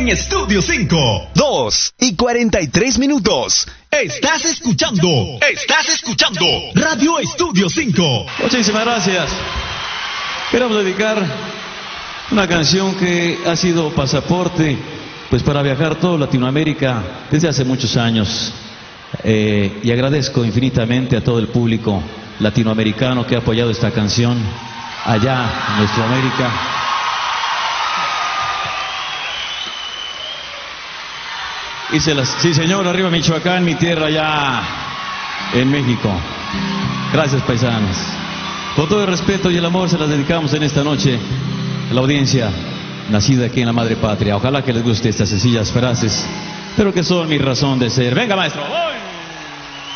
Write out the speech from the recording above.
en Estudio 5. 2:43. Estás escuchando Radio Estudio 5. Muchísimas gracias. Queremos dedicar una canción que ha sido pasaporte pues para viajar toda Latinoamérica desde hace muchos años. Y agradezco infinitamente a todo el público latinoamericano que ha apoyado esta canción allá en nuestra América. Sí, señor, arriba Michoacán, mi tierra allá en México. Gracias, paisanos. Con todo el respeto y el amor se las dedicamos en esta noche a la audiencia nacida aquí en la madre patria. Ojalá que les guste estas sencillas frases, pero que son mi razón de ser. Venga, maestro. ¡Voy!